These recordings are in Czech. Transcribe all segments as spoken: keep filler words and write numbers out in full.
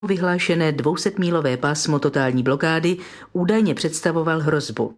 vyhlášené dvousetmílové pásmo totální blokády údajně představoval hrozbu.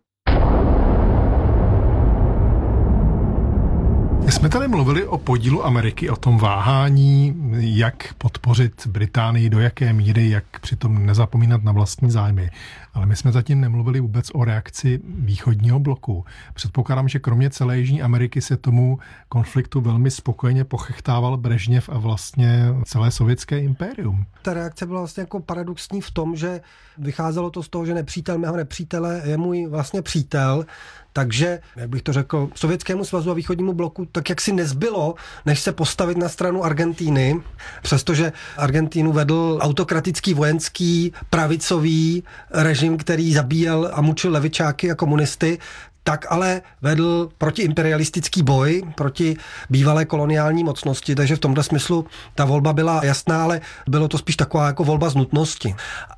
My jsme tady mluvili o podílu Ameriky, o tom váhání, jak podpořit Británii, do jaké míry, jak přitom nezapomínat na vlastní zájmy. Ale my jsme zatím nemluvili vůbec o reakci východního bloku. Předpokládám, že kromě celé Jižní Ameriky se tomu konfliktu velmi spokojeně pochechtával Brežněv a vlastně celé sovětské impérium. Ta reakce byla vlastně jako paradoxní v tom, že vycházelo to z toho, že nepřítel mého nepřítele je můj vlastně přítel. Takže, jak bych to řekl, Sovětskému svazu a východnímu bloku tak jak si nezbylo, než se postavit na stranu Argentíny, přestože Argentínu vedl autokratický vojenský pravicový režim, který zabíjel a mučil levičáky a komunisty, tak ale vedl protiimperialistický boj proti bývalé koloniální mocnosti, takže v tomto smyslu ta volba byla jasná, ale bylo to spíš taková jako volba z nutnosti.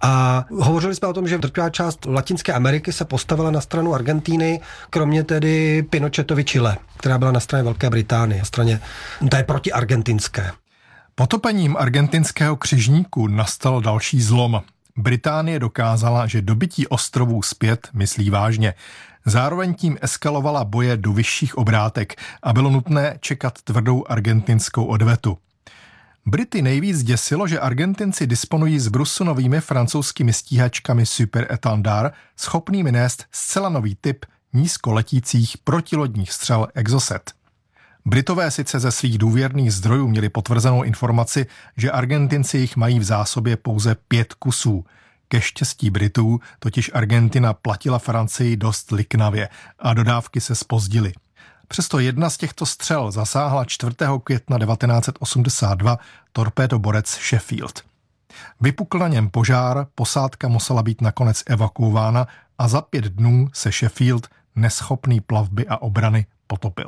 A hovořili jsme o tom, že drtivá část Latinské Ameriky se postavila na stranu Argentíny, kromě tedy Pinochetovy Chile, která byla na straně Velké Británie, na straně té protiargentinské. Potopením argentinského křižníku nastal další zlom. Británie dokázala, že dobytí ostrovů zpět myslí vážně. Zároveň tím eskalovala boje do vyšších obrátek a bylo nutné čekat tvrdou argentinskou odvetu. Brity nejvíc děsilo, že Argentinci disponují zbrusunovými francouzskými stíhačkami Super Étendard, schopnými nést zcela nový typ nízkoletících protilodních střel Exocet. Britové sice ze svých důvěrných zdrojů měli potvrzenou informaci, že Argentinci jich mají v zásobě pouze pět kusů. Ke štěstí Britů totiž Argentina platila Francii dost liknavě a dodávky se zpozdily. Přesto jedna z těchto střel zasáhla čtvrtého května devatenáct set osmdesát dva torpédoborec Sheffield. Vypukl na něm požár, posádka musela být nakonec evakuována a za pět dnů se Sheffield, neschopný plavby a obrany, potopil.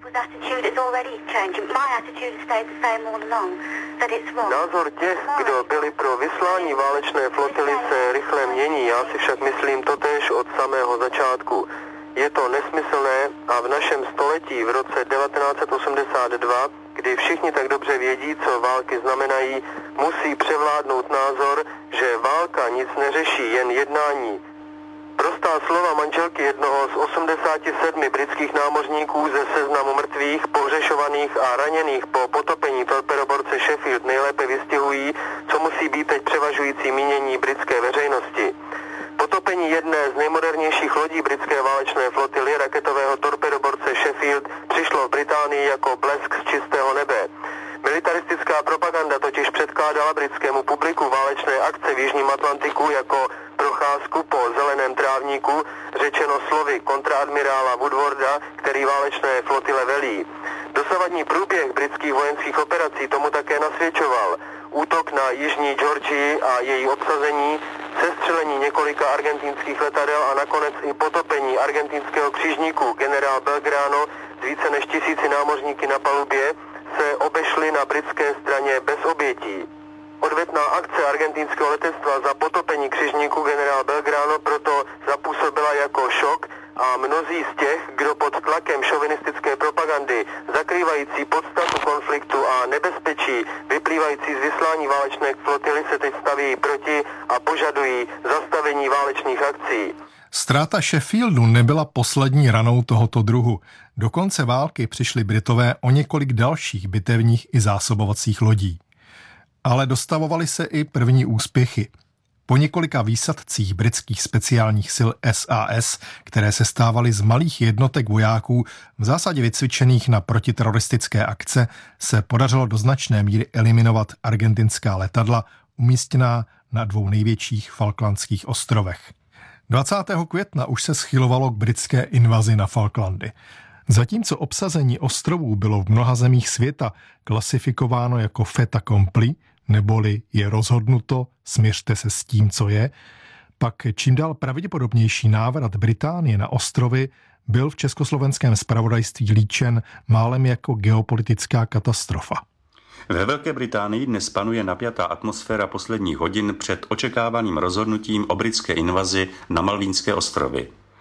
Názor těch, kdo byli pro vyslání válečné flotily, se rychle mění. Já si však myslím totéž od samého začátku. Je to nesmyslné a v našem století v roce devatenáct set osmdesát dva, kdy všichni tak dobře vědí, co války znamenají, musí převládnout názor, že válka nic neřeší, jen jednání. Prostá slova manželky jednoho z osmdesáti sedmi britských námořníků ze seznamu mrtvých, pohřešovaných a raněných po potopení torpedoborce Sheffield nejlépe vystihují, co musí být teď převažující mínění britské veřejnosti. Potopení jedné z nejmodernějších lodí britské válečné flotily, raketového torpedoborce Sheffield, přišlo v Británii jako blesk z čistého nebe. Militaristická propaganda totiž předkládala britskému publiku válečné akce v Jižním Atlantiku jako procházku po zeleném trávníku, řečeno slovy kontraadmirála Woodwarda, který válečné flotile velí. Dosavadní průběh britských vojenských operací tomu také nasvědčoval. Útok na jižní Georgii a její obsazení, sestřelení několika argentinských letadel a nakonec i potopení argentinského křižníku generál Belgrano s více než tisíci námořníky na palubě se obešly na britské straně bez obětí. Odvetná akce argentinského letectva za potopení křižníku generál Belgrano proto zapůsobila jako šok a mnozí z těch, kdo pod tlakem šovinistické propagandy zakrývající podstatu konfliktu a nebezpečí vyplývající z vyslání válečné flotily se teď staví proti a požadují zastavení válečných akcí. Ztráta Sheffieldu nebyla poslední ranou tohoto druhu. Do konce války přišli Britové o několik dalších bitevních i zásobovacích lodí. Ale dostavovali se i první úspěchy. Po několika výsadcích britských speciálních sil S A S, které se stávaly z malých jednotek vojáků v zásadě vycvičených na protiteroristické akce, se podařilo do značné míry eliminovat argentinská letadla umístěná na dvou největších Falklandských ostrovech. dvacátého května už se schylovalo k britské invazi na Falklandy. Zatímco obsazení ostrovů bylo v mnoha zemích světa klasifikováno jako fait accompli, neboli je rozhodnuto, smiřte se s tím, co je, pak čím dál pravděpodobnější návrat Británie na ostrovy byl v československém zpravodajství líčen málem jako geopolitická katastrofa. Ve Velké Británii dnes panuje napjatá atmosféra posledních hodin před očekávaným rozhodnutím o britské invazi na Malvínské ostrovy.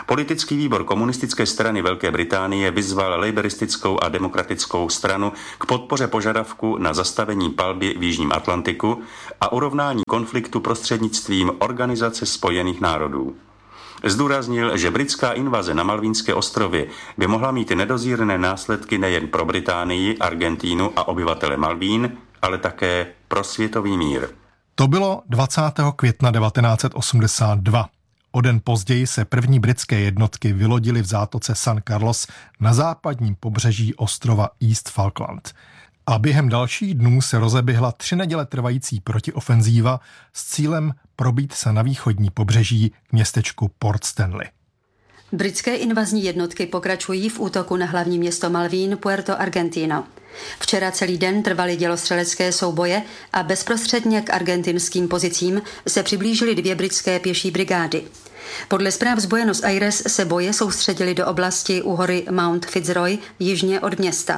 Politický výbor komunistické strany Velké Británie vyzval laboristickou a demokratickou stranu k podpoře požadavku na zastavení palby v Jižním Atlantiku a urovnání konfliktu prostřednictvím Organizace spojených národů. Zdůraznil, že britská invaze na Malvínské ostrovy by mohla mít nedozírné následky nejen pro Británii, Argentínu a obyvatele Malvín, ale také pro světový mír. To bylo dvacátého května devatenáct set osmdesát dva. O den později se první britské jednotky vylodily v zátoce San Carlos na západním pobřeží ostrova East Falkland. A během dalších dnů se rozeběhla tři neděle trvající protiofenzíva s cílem probít se na východní pobřeží k městečku Port Stanley. Britské invazní jednotky pokračují v útoku na hlavní město Malvín, Puerto Argentino. Včera celý den trvaly dělostřelecké souboje a bezprostředně k argentinským pozicím se přiblížily dvě britské pěší brigády. Podle zpráv z Buenos Aires se boje soustředily do oblasti u hory Mount Fitzroy jižně od města.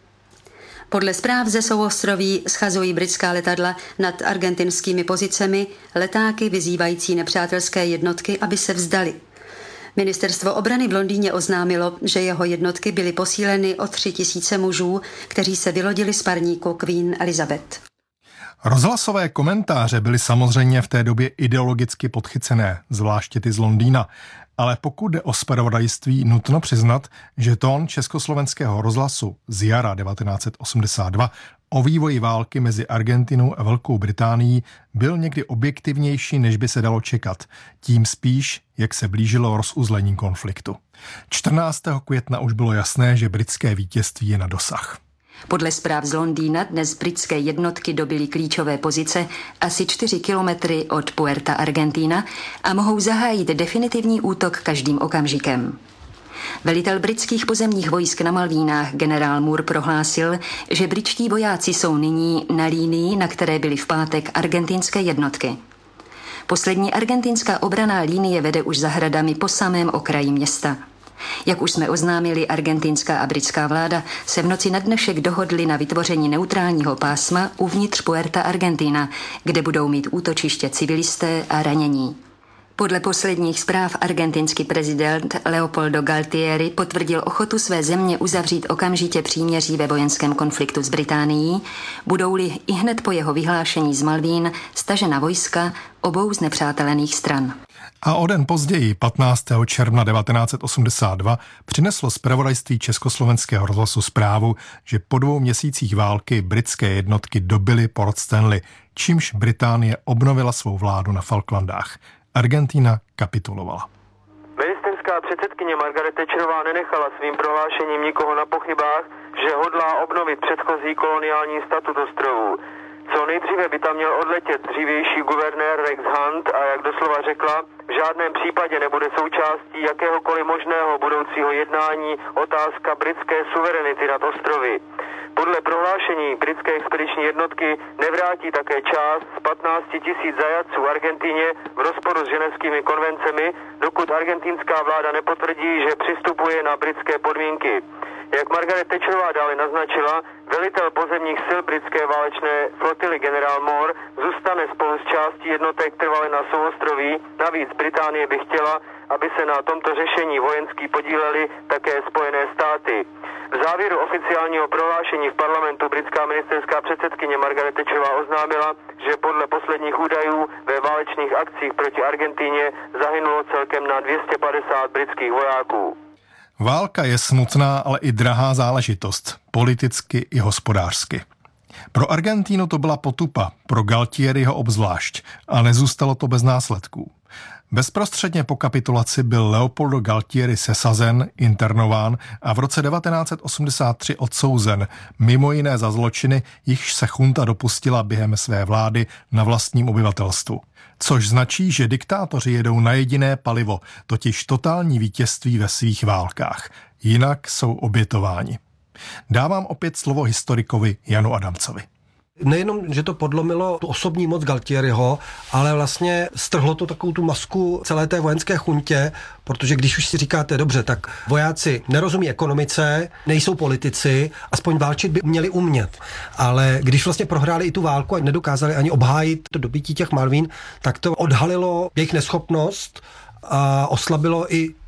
Podle zpráv ze souostroví schazují britská letadla nad argentinskými pozicemi letáky vyzývající nepřátelské jednotky, aby se vzdali. Ministerstvo obrany v Londýně oznámilo, že jeho jednotky byly posíleny o tři tisíce mužů, kteří se vylodili z parníku Queen Elizabeth. Rozhlasové komentáře byly samozřejmě v té době ideologicky podchycené, zvláště ty z Londýna. Ale pokud jde o zpravodajství, nutno přiznat, že tón československého rozhlasu z jara devatenáct set osmdesát dva o vývoji války mezi Argentinou a Velkou Británií byl někdy objektivnější, než by se dalo čekat. Tím spíš, jak se blížilo rozuzlení konfliktu. čtrnáctého května už bylo jasné, že britské vítězství je na dosah. Podle zpráv z Londýna dnes britské jednotky dobyly klíčové pozice asi čtyři kilometry od Puerta Argentina a mohou zahájit definitivní útok každým okamžikem. Velitel britských pozemních vojsk na Malvínách generál Moore prohlásil, že britští vojáci jsou nyní na línii, na které byly v pátek argentinské jednotky. Poslední argentinská obranná linie vede už zahradami po samém okraji města. Jak už jsme oznámili, argentinská a britská vláda se v noci na dnešek dohodly na vytvoření neutrálního pásma uvnitř Puerta Argentina, kde budou mít útočiště civilisté a ranění. Podle posledních zpráv argentinský prezident Leopoldo Galtieri potvrdil ochotu své země uzavřít okamžitě příměří ve vojenském konfliktu s Británií, budou-li i hned po jeho vyhlášení z Malvín stažena vojska obou znepřátelených stran. A o den později, patnáctého června devatenáct set osmdesát dva, přineslo zpravodajství Československého rozhlasu zprávu, že po dvou měsících války britské jednotky dobyly Port Stanley, čímž Británie obnovila svou vládu na Falklandách. Argentina kapitulovala. Ministerská předsedkyně Margaret Thatcherová nenechala svým prohlášením nikoho na pochybách, že hodlá obnovit předchozí koloniální statut ostrovů. Co nejdříve by tam měl odletět dřívější guvernér Rex Hunt a jak doslova řekla, v žádném případě nebude součástí jakéhokoliv možného budoucího jednání otázka britské suverenity nad ostrovy. Podle prohlášení britské expediční jednotky nevrátí také část z patnácti tisíc zajatců Argentíně v rozporu s ženevskými konvencemi, dokud argentinská vláda nepotvrdí, že přistupuje na britské podmínky. Jak Margaret Thatcherová dále naznačila, velitel pozemních sil britské válečné flotily generál Moore zůstane spolu s částí jednotek trvale na souostroví. Navíc Británie by chtěla, aby se na tomto řešení vojensky podílely také Spojené státy. V závěru oficiálního prohlášení v parlamentu britská ministerská předsedkyně Margaret Thatcherová oznámila, že podle posledních údajů ve válečných akcích proti Argentíně zahynulo celkem na dvě stě padesát britských vojáků. Válka je smutná, ale i drahá záležitost, politicky i hospodářsky. Pro Argentínu to byla potupa, pro Galtieriho obzvlášť, a nezůstalo to bez následků. Bezprostředně po kapitulaci byl Leopoldo Galtieri sesazen, internován a v roce devatenáct set osmdesát tři odsouzen, mimo jiné za zločiny, jichž se chunta dopustila během své vlády na vlastním obyvatelstvu. Což značí, že diktátoři jedou na jediné palivo, totiž totální vítězství ve svých válkách. Jinak jsou obětováni. Dávám opět slovo historikovi Janu Adamcovi. Nejenom, že to podlomilo tu osobní moc Galtieriho, ale vlastně strhlo to takovou tu masku celé té vojenské chuntě, protože když už si říkáte, dobře, tak vojáci nerozumí ekonomice, nejsou politici, aspoň válčit by měli umět. Ale když vlastně prohráli i tu válku a nedokázali ani obhájit to dobytí těch Malvín, tak to odhalilo jejich neschopnost a oslabilo i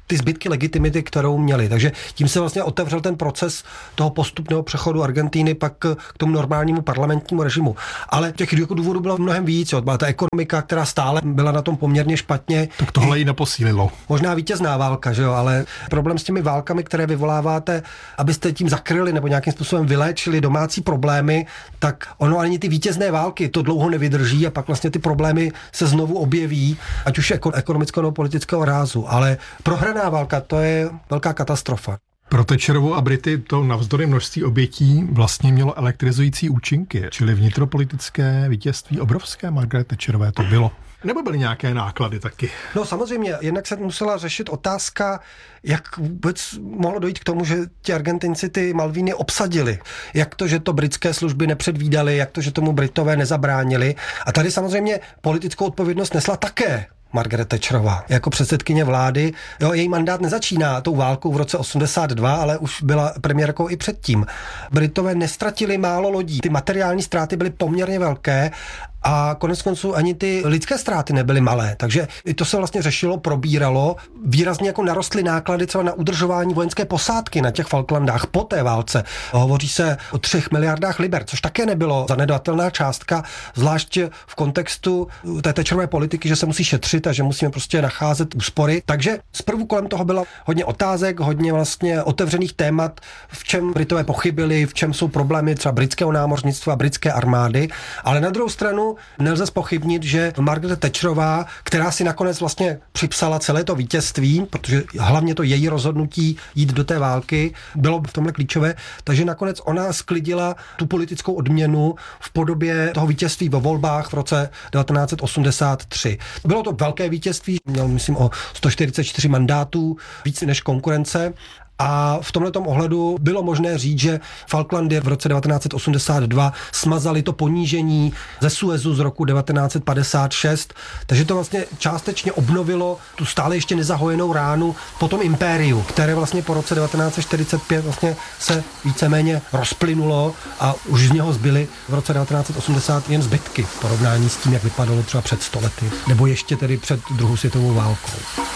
ty zbytky legitimity, kterou měli. Takže tím se vlastně otevřel ten proces toho postupného přechodu Argentíny pak k tomu normálnímu parlamentnímu režimu. Ale těch důvodů bylo mnohem víc. Jo. Byla ta ekonomika, která stále byla na tom poměrně špatně. Tak tohle ji neposílilo. Možná vítězná válka, že jo, ale problém s těmi válkami, které vyvoláváte, abyste tím zakryli nebo nějakým způsobem vyléčili domácí problémy, tak ono ani ty vítězné války to dlouho nevydrží a pak vlastně ty problémy se znovu objeví, ať už ekonomického nebo politického rázu. Ale prohraná válka, to je velká katastrofa. Pro Thatcherovu a Brity to navzdory množství obětí vlastně mělo elektrizující účinky, čili vnitropolitické vítězství obrovské Margaret Thatcherové to bylo. Nebo byly nějaké náklady taky? No samozřejmě, jednak se musela řešit otázka, jak vůbec mohlo dojít k tomu, že ti Argentinci ty Malvíny obsadili. Jak to, že to britské služby nepředvídali, jak to, že tomu Britové nezabránili. A tady samozřejmě politickou odpovědnost nesla také Margaret Thatcherová jako předsedkyně vlády. Jo, její mandát nezačíná tou válkou v roce osmdesát dva, ale už byla premiérkou i předtím. Britové nestratili málo lodí. Ty materiální ztráty byly poměrně velké a konec konců ani ty lidské ztráty nebyly malé. Takže i to se vlastně řešilo, probíralo. Výrazně jako narostly náklady třeba na udržování vojenské posádky na těch Falklandách po té válce. Hovoří se o třech miliardách liber, což také nebylo zanedbatelná částka, zvlášť v kontextu té Thatcherové politiky, že se musí šetřit a že musíme prostě nacházet úspory. Takže zprvu kolem toho bylo hodně otázek, hodně vlastně otevřených témat, v čem Britové pochybili, v čem jsou problémy třeba britského námořnictva, britské armády, ale na druhou stranu nelze zpochybnit, že Margaret Thatcherová, která si nakonec vlastně připsala celé to vítězství, protože hlavně to její rozhodnutí jít do té války bylo v tomhle klíčové, takže nakonec ona sklidila tu politickou odměnu v podobě toho vítězství ve volbách v roce devatenáct set osmdesát tři. Bylo to velké vítězství, měl myslím o sto čtyřicet čtyři mandátů, víc než konkurence. A v tomhletom ohledu bylo možné říct, že Falklandy v roce devatenáct set osmdesát dva smazali to ponížení ze Suezu z roku devatenáct set padesát šest, takže to vlastně částečně obnovilo tu stále ještě nezahojenou ránu po tom impériu, které vlastně po roce devatenáct set čtyřicet pět vlastně se víceméně rozplynulo a už z něho zbyly v roce devatenáct set osmdesát jen zbytky v porovnání s tím, jak vypadalo třeba před sto lety, nebo ještě tedy před druhou světovou válkou.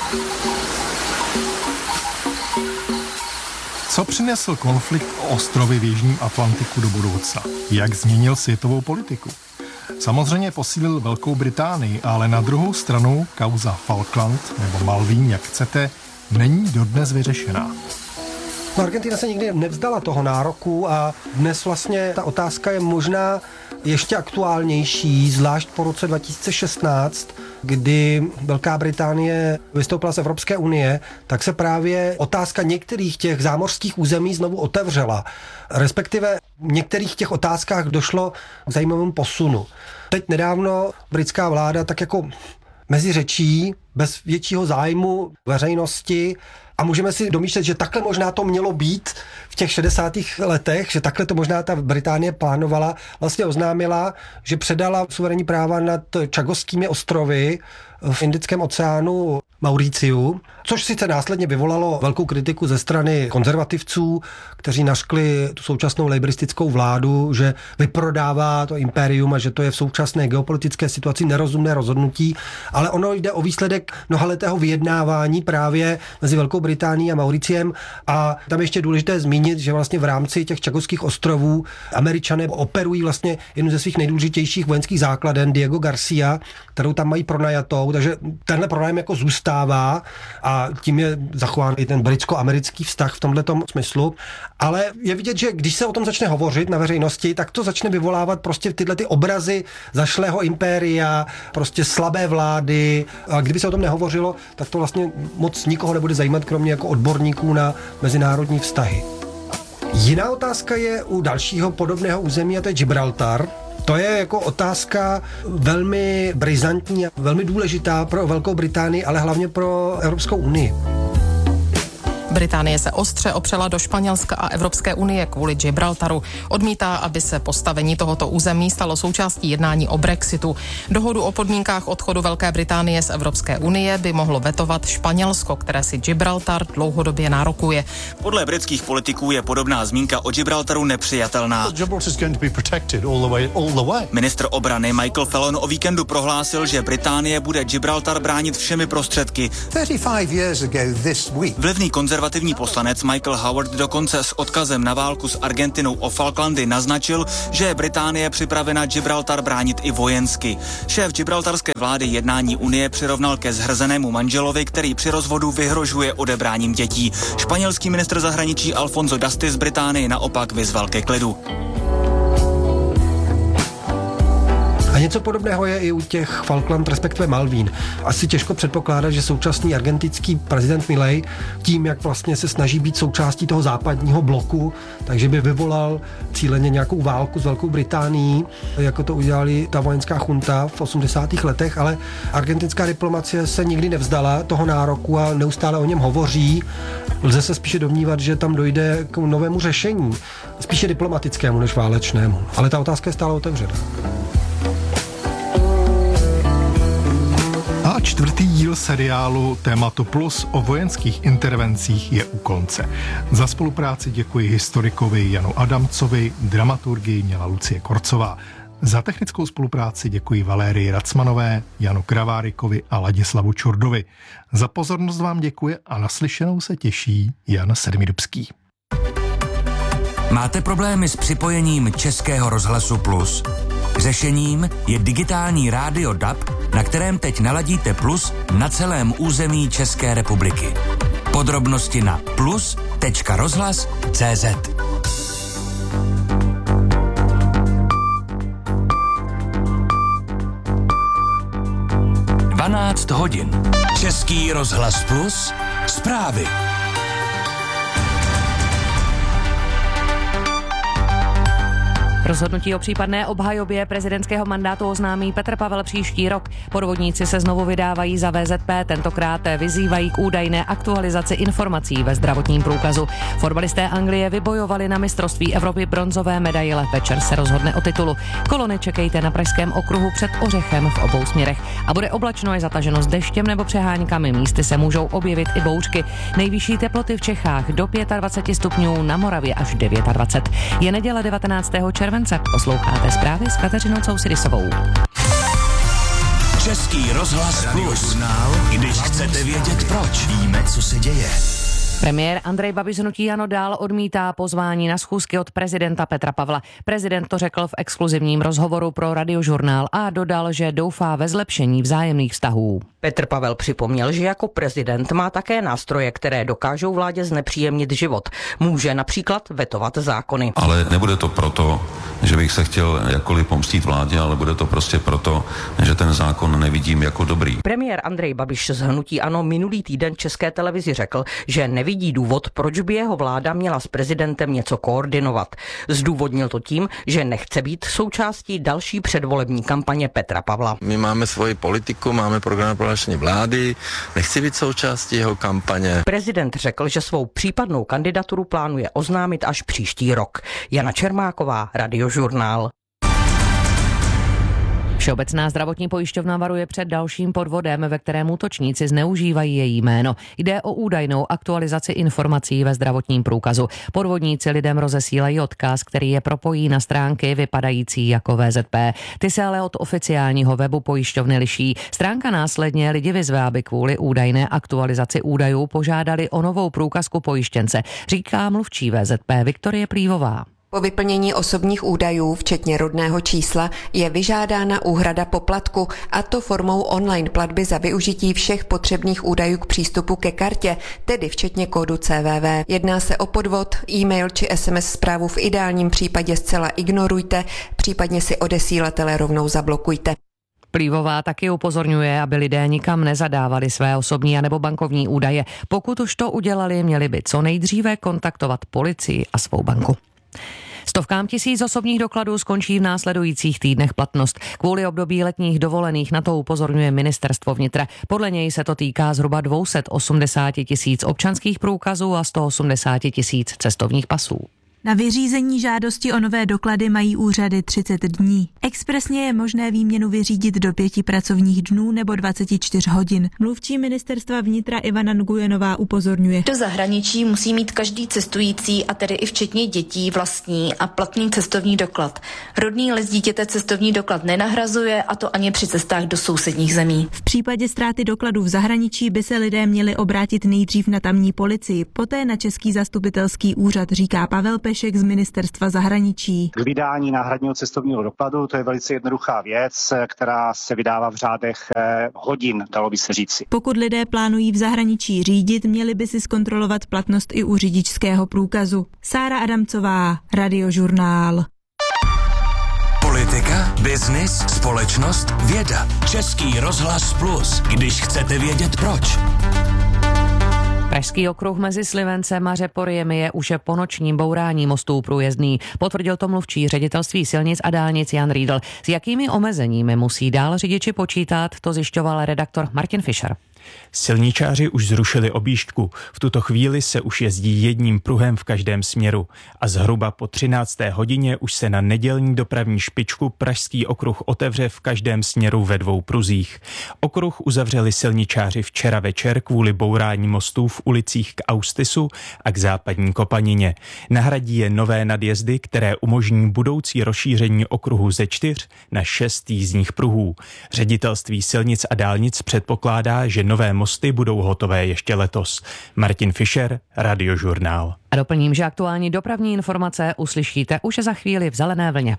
Co přinesl konflikt o ostrovy v Jižním Atlantiku do budoucna? Jak změnil světovou politiku? Samozřejmě posílil Velkou Británii, ale na druhou stranu kauza Falkland nebo Malvín, jak chcete, není dodnes vyřešená. No, Argentina se nikdy nevzdala toho nároku a dnes vlastně ta otázka je možná ještě aktuálnější, zvlášť po roce dva tisíce šestnáct, kdy Velká Británie vystoupila z Evropské unie, tak se právě otázka některých těch zámořských území znovu otevřela. Respektive v některých těch otázkách došlo k zajímavému posunu. Teď nedávno britská vláda tak jako mezi řečí, bez většího zájmu veřejnosti, a můžeme si domýšlet, že takhle možná to mělo být v těch šedesátých letech, že takhle to možná ta Británie plánovala, vlastně oznámila, že předala suverénní práva nad Chagosskými ostrovy v Indickém oceánu Mauriciu, což sice následně vyvolalo velkou kritiku ze strany konzervativců, kteří nařkli tu současnou laboristickou vládu, že vyprodává to impérium a že to je v současné geopolitické situaci nerozumné rozhodnutí, ale ono jde o výsledek mnohaletého vyjednávání právě mezi Velkou Británií a Mauriciem a tam ještě důležité zmínit, že vlastně v rámci těch Chagosských ostrovů Američané operují vlastně jednu ze svých nejdůležitějších vojenských základen Diego Garcia, kterou tam mají pronajatou, takže tenhle pronájem jako zůstává a tím je zachován i ten britsko-americký vztah v tomhletom smyslu. Ale je vidět, že když se o tom začne hovořit na veřejnosti, tak to začne vyvolávat prostě tyhle ty obrazy zašlého impéria, prostě slabé vlády. A kdyby se o tom nehovořilo, tak to vlastně moc nikoho nebude zajímat, kromě jako odborníků na mezinárodní vztahy. Jiná otázka je u dalšího podobného území, a to je Gibraltar. To je jako otázka velmi brizantní a velmi důležitá pro Velkou Británii, ale hlavně pro Evropskou unii. Británie se ostře opřela do Španělska a Evropské unie kvůli Gibraltaru. Odmítá, aby se postavení tohoto území stalo součástí jednání o Brexitu. Dohodu o podmínkách odchodu Velké Británie z Evropské unie by mohlo vetovat Španělsko, které si Gibraltar dlouhodobě nárokuje. Podle britských politiků je podobná zmínka o Gibraltaru nepřijatelná. Ministr obrany Michael Fallon o víkendu prohlásil, že Británie bude Gibraltar bránit všemi prostředky. Vlivný konzervativní poslanec Michael Howard dokonce s odkazem na válku s Argentinou o Falklandy naznačil, že je Británie připravena Gibraltar bránit i vojensky. Šéf gibraltarské vlády jednání Unie přirovnal ke zhrzenému manželovi, který při rozvodu vyhrožuje odebráním dětí. Španělský ministr zahraničí Alfonso Dastis z Británii naopak vyzval ke klidu. A něco podobného je i u těch Falkland, respektive Malvín. Asi těžko předpokládat, že současný argentinský prezident Milei tím, jak vlastně se snaží být součástí toho západního bloku, takže by vyvolal cíleně nějakou válku s Velkou Británií, jako to udělali ta vojenská chunta v osmdesátých letech, ale argentinská diplomacie se nikdy nevzdala toho nároku a neustále o něm hovoří. Lze se spíše domnívat, že tam dojde k novému řešení, spíše diplomatickému než válečnému. Ale ta otázka je stále otevřená. A čtvrtý díl seriálu Tématu Plus o vojenských intervencích je u konce. Za spolupráci děkuji historikovi Janu Adamcovi, dramaturgii měla Lucie Korcová. Za technickou spolupráci děkuji Valérii Racmanové, Janu Kravárikovi a Ladislavu Čurdovi. Za pozornost vám děkuje a naslyšenou se těší Jan Sedmidubský. Máte problémy s připojením Českého rozhlasu Plus? Řešením je digitální rádio D A B, na kterém teď naladíte Plus na celém území České republiky. Podrobnosti na plus tečka rozhlas tečka cé zet. dvanáct hodin. Český rozhlas Plus. Zprávy. Rozhodnutí o případné obhajobě prezidentského mandátu oznámí Petr Pavel příští rok. Podvodníci se znovu vydávají za vé zet pé, tentokrát vyzývají k údajné aktualizaci informací ve zdravotním průkazu. Fotbalisté Anglie vybojovali na mistrovství Evropy bronzové medaile. Večer se rozhodne o titulu. Kolony čekejte na Pražském okruhu před Ořechem v obou směrech. A bude oblačno, je zataženo s deštěm nebo přeháňkami. Místy se můžou objevit i bouřky. Nejvyšší teploty v Čechách do dvacet pět stupňů, na Moravě až dvacet devět. Je neděle devatenáctého července. Posloucháte zprávy s Kateřinou Cousidisovou. Český rozhlas Plus. Když chcete vědět proč, víme, co se děje. Premiér Andrej Babiš z hnutí ANO dál odmítá pozvání na schůzky od prezidenta Petra Pavla. Prezident to řekl v exkluzivním rozhovoru pro Radiožurnál a dodal, že doufá ve zlepšení vzájemných vztahů. Petr Pavel připomněl, že jako prezident má také nástroje, které dokážou vládě znepříjemnit život. Může například vetovat zákony. Ale nebude to proto, že bych se chtěl jakkoliv pomstít vládě, ale bude to prostě proto, že ten zákon nevidím jako dobrý. Premiér Andrej Babiš z hnutí ANO minulý týden České televizi řekl, že nevidí důvod, proč by jeho vláda měla s prezidentem něco koordinovat. Zdůvodnil to tím, že nechce být součástí další předvolební kampaně Petra Pavla. My máme svoji politiku, máme program prohlášení vlády, nechci být součástí jeho kampaně. Prezident řekl, že svou případnou kandidaturu plánuje oznámit až příští rok. Jana Čermáková, Radiožurnál. Všeobecná zdravotní pojišťovna varuje před dalším podvodem, ve kterém útočníci zneužívají její jméno. Jde o údajnou aktualizaci informací ve zdravotním průkazu. Podvodníci lidem rozesílají odkaz, který je propojí na stránky vypadající jako vé zet pé. Ty se ale od oficiálního webu pojišťovny liší. Stránka následně lidi vyzve, aby kvůli údajné aktualizaci údajů požádali o novou průkazku pojištěnce, říká mluvčí vé zet pé Viktorie Plívová. Po vyplnění osobních údajů, včetně rodného čísla, je vyžádána úhrada poplatku, a to formou online platby za využití všech potřebných údajů k přístupu ke kartě, tedy včetně kódu cé vé vé. Jedná se o podvod, e-mail či es em es zprávu v ideálním případě zcela ignorujte, případně si odesílatele rovnou zablokujte. Plívová taky upozorňuje, aby lidé nikam nezadávali své osobní anebo bankovní údaje. Pokud už to udělali, měli by co nejdříve kontaktovat policii a svou banku. Stovkám tisíc osobních dokladů skončí v následujících týdnech platnost. Kvůli období letních dovolených na to upozorňuje ministerstvo vnitra. Podle něj se to týká zhruba dvě stě osmdesát tisíc občanských průkazů a sto osmdesát tisíc cestovních pasů. Na vyřízení žádosti o nové doklady mají úřady třicet dní. Expresně je možné výměnu vyřídit do pěti pracovních dnů nebo dvacet čtyři hodin. Mluvčí ministerstva vnitra Ivana Nguyenová upozorňuje. Do zahraničí musí mít každý cestující, a tedy i včetně dětí, vlastní a platný cestovní doklad. Rodný list dítěte cestovní doklad nenahrazuje, a to ani při cestách do sousedních zemí. V případě ztráty dokladů v zahraničí by se lidé měli obrátit nejdřív na tamní policii, poté na Český zastupitelský úřad, říká Pavel Pešek z ministerstva zahraničí. K vydání náhradního cestovního dokladu to je velice jednoduchá věc, která se vydává v řádech hodin, dalo by se říci. Pokud lidé plánují v zahraničí řídit, měli by si zkontrolovat platnost i u řidičského průkazu. Sára Adamcová, Radiožurnál. Politika, biznis, společnost, věda. Český rozhlas Plus, když chcete vědět proč. Pražský okruh mezi Slivencem a Řeporiem je už po nočním bourání mostů průjezdný. Potvrdil to mluvčí ředitelství silnic a dálnic Jan Riedl. S jakými omezeními musí dál řidiči počítat, to zjišťoval redaktor Martin Fischer. Silničáři už zrušili objížďku. V tuto chvíli se už jezdí jedním pruhem v každém směru. A zhruba po třinácté hodině už se na nedělní dopravní špičku Pražský okruh otevře v každém směru ve dvou pruzích. Okruh uzavřeli silničáři včera večer kvůli bourání mostů v ulicích k Austisu a k Západní Kopanině. Nahradí je nové nadjezdy, které umožní budoucí rozšíření okruhu ze čtyř na šest jízdních pruhů. Ředitelství silnic a dálnic předpokládá, že nové mosty budou hotové ještě letos. Martin Fischer, Radiožurnál. A doplním, že aktuální dopravní informace uslyšíte už za chvíli v Zelené vlně.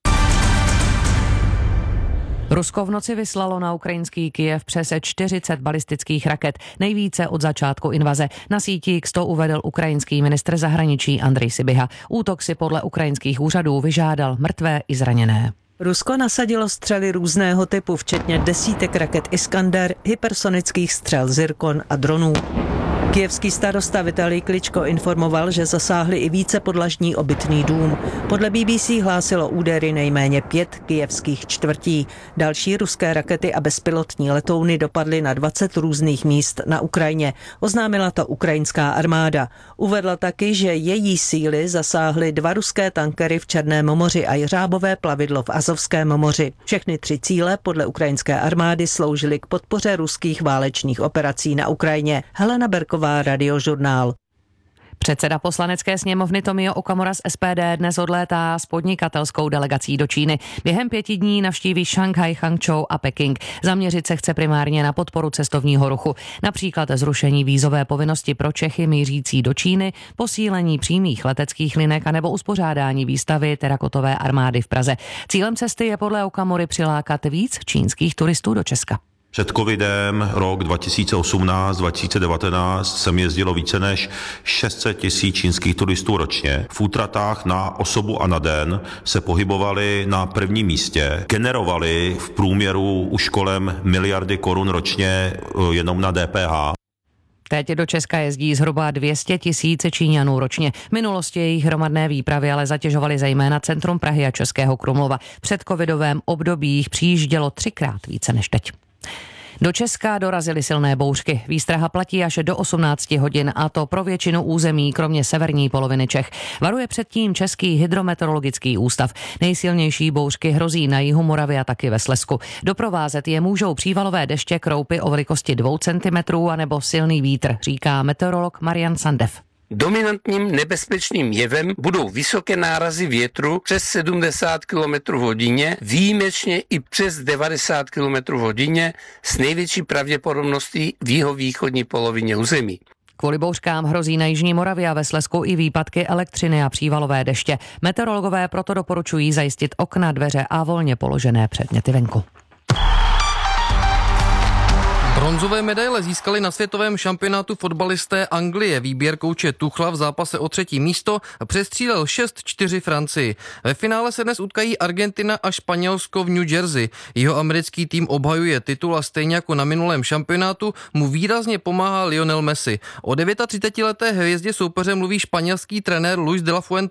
Rusko v noci vyslalo na ukrajinský Kyjev přes čtyřicet balistických raket, nejvíce od začátku invaze. Na síti X to uvedl ukrajinský ministr zahraničí Andrej Sybiha. Útok si podle ukrajinských úřadů vyžádal mrtvé i zraněné. Rusko nasadilo střely různého typu, včetně desítek raket Iskander, hypersonických střel Zirkon a dronů. Kyjevský starosta Vitalij Kličko informoval, že zasáhli i více podlažní obytný dům. Podle B B C hlásilo údery nejméně pět kyjevských čtvrtí. Další ruské rakety a bezpilotní letouny dopadly na dvacet různých míst na Ukrajině. Oznámila to ukrajinská armáda. Uvedla taky, že její síly zasáhly dva ruské tankery v Černém moři a jeřábové plavidlo v Azovském moři. Všechny tři cíle podle ukrajinské armády sloužily k podpoře ruských válečných operací na Ukrajině. Helena Berková, Radiožurnál. Předseda poslanecké sněmovny Tomio Okamura z S P D dnes odlétá s podnikatelskou delegací do Číny. Během pěti dní navštíví Šanghaj, Hangzhou a Peking. Zaměřit se chce primárně na podporu cestovního ruchu, například zrušení vízové povinnosti pro Čechy mířící do Číny, posílení přímých leteckých linek a nebo uspořádání výstavy terakotové armády v Praze. Cílem cesty je podle Okamury přilákat víc čínských turistů do Česka. Před covidem rok dva tisíce osmnáct dva tisíce devatenáct sem jezdilo více než šest set tisíc čínských turistů ročně. V útratách na osobu a na den se pohybovali na prvním místě, generovali v průměru už kolem miliardy korun ročně jenom na D P H. Teď do Česka jezdí zhruba dvě stě tisíc Číňanů ročně. V minulosti jejich hromadné výpravy ale zatěžovaly zejména centrum Prahy a Českého Krumlova. V předcovidovém období jich přijíždělo třikrát více než teď. Do Česka dorazily silné bouřky. Výstraha platí až do osmnácti hodin, a to pro většinu území, kromě severní poloviny Čech. Varuje předtím Český hydrometeorologický ústav. Nejsilnější bouřky hrozí na jihu Moravy a taky ve Slezsku. Doprovázet je můžou přívalové deště, kroupy o velikosti dvou centimetrů anebo silný vítr, říká meteorolog Marian Sandev. Dominantním nebezpečným jevem budou vysoké nárazy větru přes sedmdesát kilometrů v hodině, výjimečně i přes devadesát kilometrů v hodině s největší pravděpodobností v jihovýchodní polovině území. Kvůli bouřkám hrozí na jižní Moravě a ve Slezsku i výpadky elektřiny a přívalové deště. Meteorologové proto doporučují zajistit okna, dveře a volně položené předměty venku. Bronzové medaile získali na světovém šampionátu fotbalisté Anglie. Výběr kouče Tuchla v zápase o třetí místo přestřílel šest čtyři Francii. Ve finále se dnes utkají Argentina a Španělsko v New Jersey. Jeho americký tým obhajuje titul a stejně jako na minulém šampionátu mu výrazně pomáhá Lionel Messi. O třicetidevítileté hvězdě soupeře mluví španělský trenér Luis de la Fuente.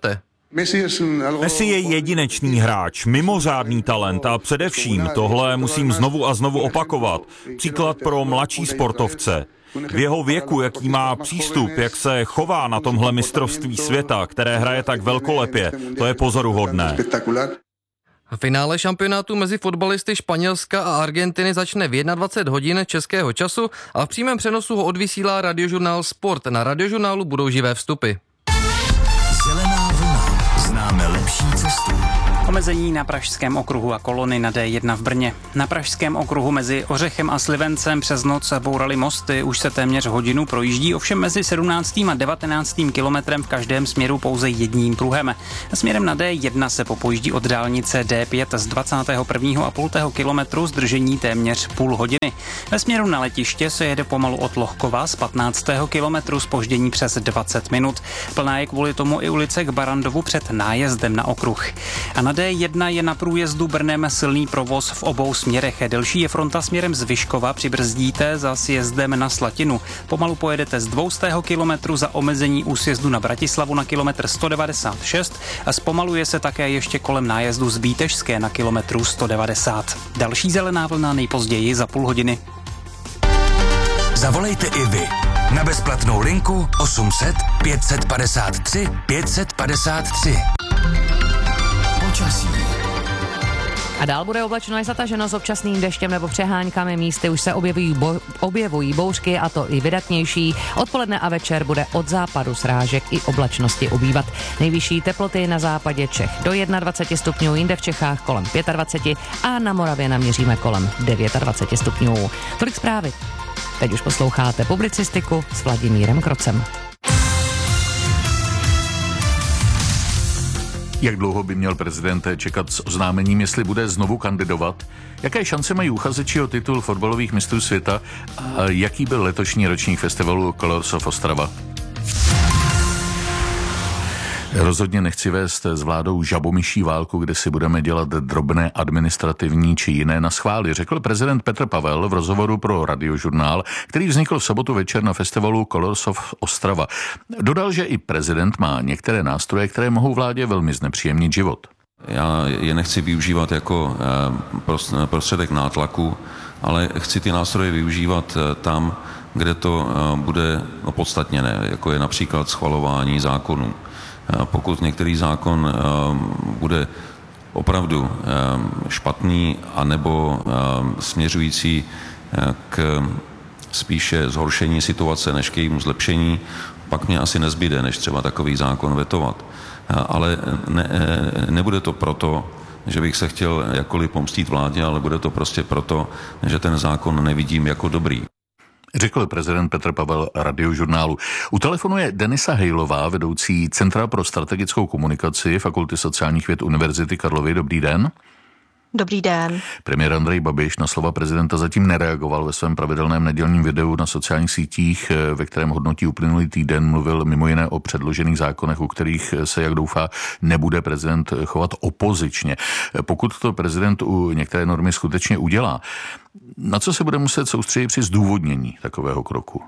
Messi je jedinečný hráč, mimořádný talent a především tohle musím znovu a znovu opakovat. Příklad pro mladší sportovce. V jeho věku, jaký má přístup, jak se chová na tomhle mistrovství světa, které hraje tak velkolepě, to je pozoruhodné. Finále šampionátu mezi fotbalisty Španělska a Argentiny začne v dvacet jedna hodin českého času a v přímém přenosu ho odvysílá radiožurnál Sport. Na radiožurnálu budou živé vstupy. Zelená vlna. Známe lepší cestu. Omezení na Pražském okruhu a kolony na D jedna v Brně. Na Pražském okruhu mezi Ořechem a Slivencem přes noc bourali mosty, už se téměř hodinu projíždí, ovšem mezi sedmnáctým a devatenáctým kilometrem v každém směru pouze jedním pruhem. Směrem na D jedna se popojíždí od dálnice D pět z dvacátého prvního a půl kilometru zdržení téměř půl hodiny. Ve směru na letiště se jede pomalu od Lohkova z patnáctého kilometru zpoždění přes dvacet minut. Plná je kvůli tomu i ulice k Barandovu před nájezdem na okruh. A na D jedna je na průjezdu Brnem silný provoz v obou směrech. Delší je fronta směrem z Vyškova, přibrzdíte za sjezdem na Slatinu. Pomalu pojedete z dvoustého kilometru za omezení u sjezdu na Bratislavu na kilometr sto devadesát šest a zpomaluje se také ještě kolem nájezdu z Bítežské na kilometru sto devadesát. Další zelená vlna nejpozději za půl hodiny. Zavolejte i vy na bezplatnou linku osm set pět set padesát tři pět set padesát tři. Počasí. A dál bude oblačno a zataženo s občasným deštěm nebo přeháňkami. Místy už se objevují, bo- objevují bouřky, a to i vydatnější. Odpoledne a večer bude od západu srážek i oblačnosti ubývat. Nejvyšší teploty na západě Čech do dvacet jedna stupňů, jinde v Čechách kolem dvacet pět a na Moravě naměříme kolem dvacet devět stupňů. Tolik zprávy. Teď už posloucháte publicistiku s Vladimírem Krocem. Jak dlouho by měl prezident čekat s oznámením, jestli bude znovu kandidovat? Jaké šance mají uchazeči o titul fotbalových mistrů světa? A jaký byl letošní ročník festivalu Colors of Ostrava? Rozhodně nechci vést s vládou žabomyší válku, kde si budeme dělat drobné administrativní či jiné naschvály, řekl prezident Petr Pavel v rozhovoru pro Radiožurnál, který vznikl v sobotu večer na festivalu Colors of Ostrava. Dodal, že i prezident má některé nástroje, které mohou vládě velmi znepříjemnit život. Já je nechci využívat jako prostředek nátlaku, ale chci ty nástroje využívat tam, kde to bude opodstatněné, jako je například schvalování zákonů. Pokud některý zákon bude opravdu špatný anebo směřující k spíše zhoršení situace než k jejímu zlepšení, pak mě asi nezbyde, než třeba takový zákon vetovat. Ale ne, nebude to proto, že bych se chtěl jakkoliv pomstít vládě, ale bude to prostě proto, že ten zákon nevidím jako dobrý. Řekl prezident Petr Pavel Radiožurnálu. U telefonu je Denisa Hejlová, vedoucí Centra pro strategickou komunikaci Fakulty sociálních věd Univerzity Karlovy. Dobrý den. Dobrý den. Premiér Andrej Babiš na slova prezidenta zatím nereagoval. Ve svém pravidelném nedělním videu na sociálních sítích, ve kterém hodnotí uplynulý týden, mluvil mimo jiné o předložených zákonech, u kterých se, jak doufá, nebude prezident chovat opozičně. Pokud to prezident u některé normy skutečně udělá, na co se bude muset soustředit při zdůvodnění takového kroku?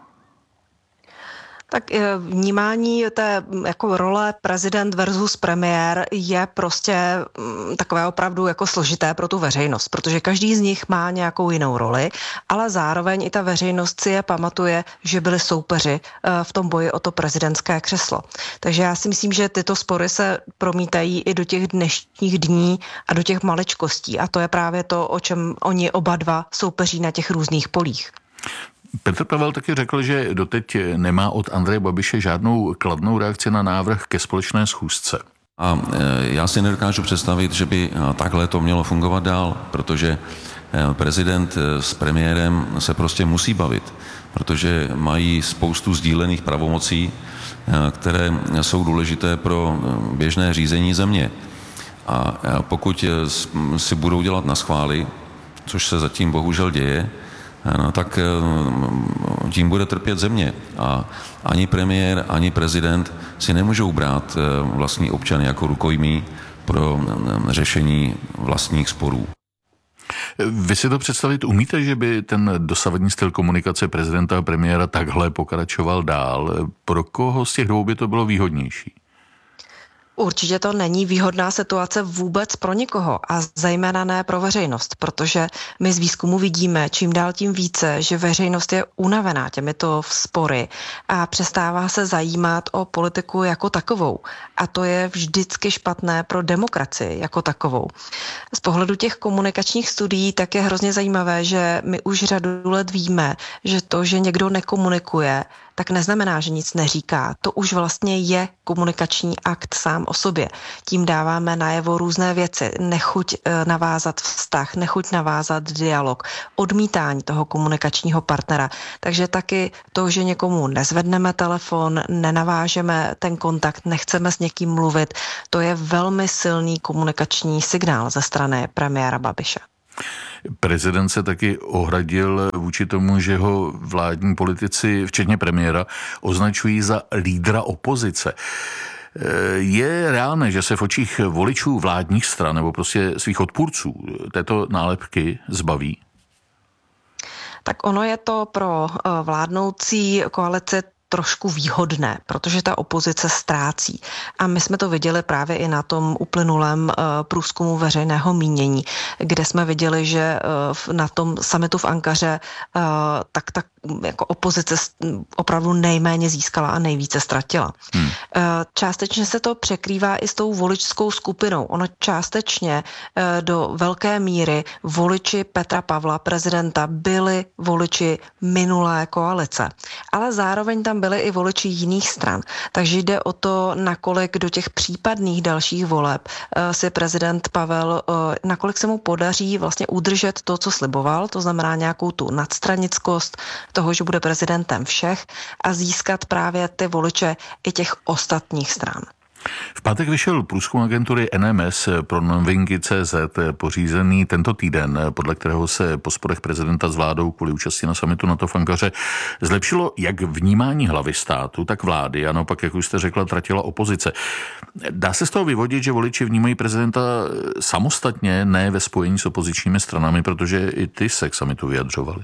Tak vnímání té jako role prezident versus premiér je prostě takové opravdu jako složité pro tu veřejnost, protože každý z nich má nějakou jinou roli, ale zároveň i ta veřejnost si je pamatuje, že byli soupeři v tom boji o to prezidentské křeslo. Takže já si myslím, že tyto spory se promítají i do těch dnešních dní a do těch maličkostí, a to je právě to, o čem oni oba dva soupeří na těch různých polích. Petr Pavel taky řekl, že doteď nemá od Andreje Babiše žádnou kladnou reakci na návrh ke společné schůzce. A já si nedokážu představit, že by takhle to mělo fungovat dál, protože prezident s premiérem se prostě musí bavit, protože mají spoustu sdílených pravomocí, které jsou důležité pro běžné řízení země. A pokud si budou dělat naschvály, což se zatím bohužel děje, no, tak tím bude trpět země. A ani premiér, ani prezident si nemůžou brát vlastní občany jako rukojmí pro řešení vlastních sporů. Vy si to představit umíte, že by ten dosavadní styl komunikace prezidenta a premiéra takhle pokračoval dál? Pro koho z těch dvou by to bylo výhodnější? Určitě to není výhodná situace vůbec pro nikoho a zejména ne pro veřejnost, protože my z výzkumu vidíme čím dál tím více, že veřejnost je unavená těmito spory a přestává se zajímat o politiku jako takovou. A to je vždycky špatné pro demokracii jako takovou. Z pohledu těch komunikačních studií tak je hrozně zajímavé, že my už řadu let víme, že to, že někdo nekomunikuje, tak neznamená, že nic neříká. To už vlastně je komunikační akt sám o sobě. Tím dáváme najevo různé věci. Nechuť navázat vztah, nechuť navázat dialog, odmítání toho komunikačního partnera. Takže taky to, že někomu nezvedneme telefon, nenavážeme ten kontakt, nechceme s někým mluvit, to je velmi silný komunikační signál ze strany premiéra Babiše. Prezident se taky ohradil vůči tomu, že ho vládní politici, včetně premiéra, označují za lídra opozice. Je reálné, že se v očích voličů vládních stran nebo prostě svých odpůrců této nálepky zbaví? Tak ono je to pro vládnoucí koalici trošku výhodné, protože ta opozice ztrácí. A my jsme to viděli právě i na tom uplynulém uh, průzkumu veřejného mínění, kde jsme viděli, že uh, na tom summitu v Ankaře uh, tak tak jako opozice opravdu nejméně získala a nejvíce ztratila. Hmm. Uh, částečně se to překrývá i s tou voličskou skupinou. Ono částečně uh, do velké míry voliči Petra Pavla, prezidenta, byli voliči minulé koalice. Ale zároveň tam byli i voliči jiných stran. Takže jde o to, nakolik do těch případných dalších voleb uh, si prezident Pavel, uh, nakolik se mu podaří vlastně udržet to, co sliboval, to znamená nějakou tu nadstranickost toho, že bude prezidentem všech a získat právě ty voliče i těch ostatních stran. V pátek vyšel průzkum agentury N M S pro novinky tečka cé zet pořízený tento týden, podle kterého se po sporech prezidenta s vládou kvůli účasti na summitu NATO v Ankaře zlepšilo jak vnímání hlavy státu, tak vlády a naopak, jak už jste řekla, tratila opozice. Dá se z toho vyvodit, že voliči vnímají prezidenta samostatně, ne ve spojení s opozičními stranami, protože i ty se k summitu vyjadřovali?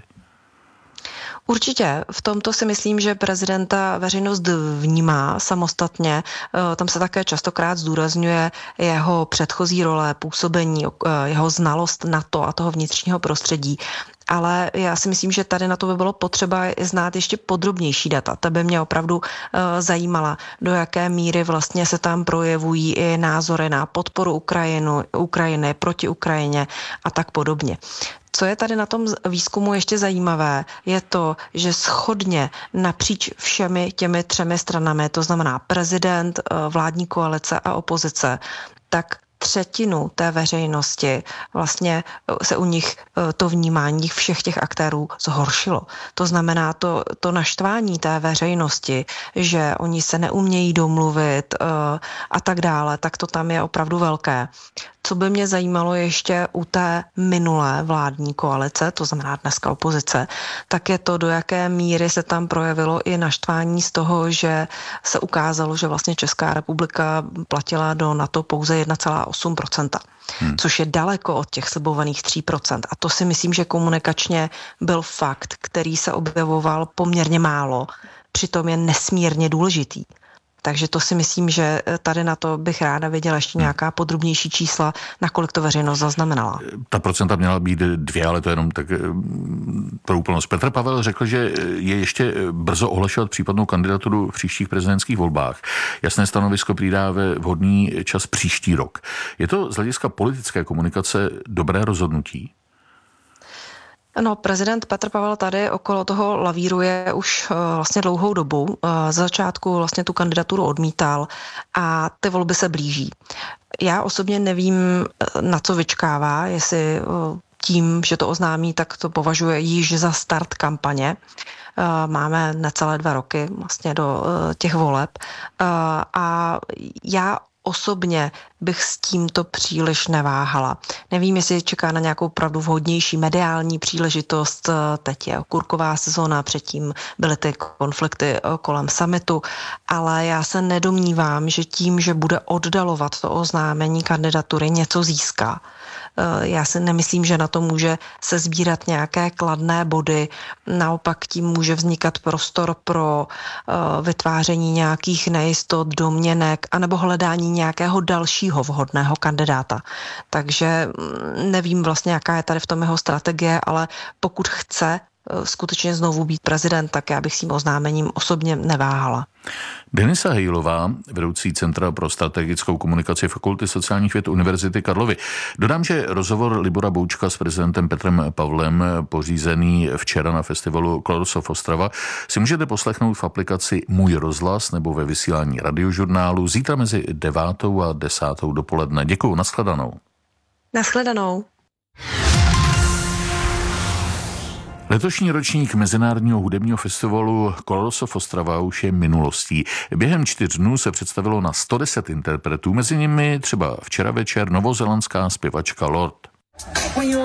Určitě. V tomto si myslím, že prezidenta veřejnost vnímá samostatně. Tam se také častokrát zdůrazňuje jeho předchozí role, působení, jeho znalost NATO a toho vnitřního prostředí. Ale já si myslím, že tady na to by bylo potřeba znát ještě podrobnější data. Ta by mě opravdu uh, zajímala, do jaké míry vlastně se tam projevují i názory na podporu Ukrajinu, Ukrajiny, proti Ukrajině a tak podobně. Co je tady na tom výzkumu ještě zajímavé, je to, že shodně napříč všemi těmi třemi stranami, to znamená prezident, vládní koalice a opozice, tak třetinu té veřejnosti vlastně se u nich to vnímání všech těch aktérů zhoršilo. To znamená to, to naštvání té veřejnosti, že oni se neumějí domluvit a tak dále, tak to tam je opravdu velké. Co by mě zajímalo ještě u té minulé vládní koalice, to znamená dneska opozice, tak je to, do jaké míry se tam projevilo i naštvání z toho, že se ukázalo, že vlastně Česká republika platila do NATO pouze jedna celá osm procenta. Hmm. Což je daleko od těch slibovaných tří procent. A to si myslím, že komunikačně byl fakt, který se objevoval poměrně málo, přitom je nesmírně důležitý. Takže to si myslím, že tady na to bych ráda věděla ještě nějaká podrobnější čísla, nakolik to veřejnost zaznamenala. Ta procenta měla být dvě, ale to jenom tak pro úplnost. Petr Pavel řekl, že je ještě brzo ohlašovat případnou kandidaturu v příštích prezidentských volbách. Jasné stanovisko přidá ve vhodný čas příští rok. Je to z hlediska politické komunikace dobré rozhodnutí? No, prezident Petr Pavel tady okolo toho lavíruje už uh, vlastně dlouhou dobu. Uh, z začátku vlastně tu kandidaturu odmítal a ty volby se blíží. Já osobně nevím, na co vyčkává, jestli uh, tím, že to oznámí, tak to považuje již za start kampaně. Uh, máme necelé dva roky vlastně do uh, těch voleb. Uh, a já osobně bych s tímto příliš neváhala. Nevím, jestli čeká na nějakou pravdu vhodnější mediální příležitost. Teď je okurková sezóna, předtím byly ty konflikty kolem summitu, ale já se nedomnívám, že tím, že bude oddalovat to oznámení kandidatury, něco získá. Já si nemyslím, že na to může se sbírat nějaké kladné body. Naopak tím může vznikat prostor pro vytváření nějakých nejistot, domněnek anebo hledání nějakého dalšího vhodného kandidáta. Takže nevím vlastně, jaká je tady v tom jeho strategie, ale pokud chce skutečně znovu být prezident, tak já bych s tím oznámením osobně neváhala. Denisa Hejlová, vedoucí Centra pro strategickou komunikaci Fakulty sociálních věd Univerzity Karlovy. Dodám, že rozhovor Libora Boučka s prezidentem Petrem Pavlem, pořízený včera na festivalu Klorsov Ostrava, si můžete poslechnout v aplikaci Můj rozhlas nebo ve vysílání radiožurnálu zítra mezi devátou a desátou dopoledne. Děkuju, nashledanou. Nashledanou. Letošní ročník Mezinárodního hudebního festivalu Klorsov Ostrava už je minulostí. Během čtyř dnů se představilo na sto deset interpretů, mezi nimi třeba včera večer novozélandská zpěvačka Lorde.